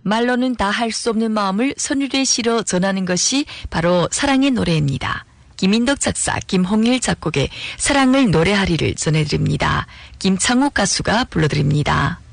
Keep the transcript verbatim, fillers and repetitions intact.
말로는 다 할 수 없는 마음을 선율의 시로 전하는 것이 바로 사랑의 노래입니다. 김인덕 작사, 김홍일 작곡의 사랑을 노래하리를 전해드립니다. 김창욱 가수가 불러드립니다.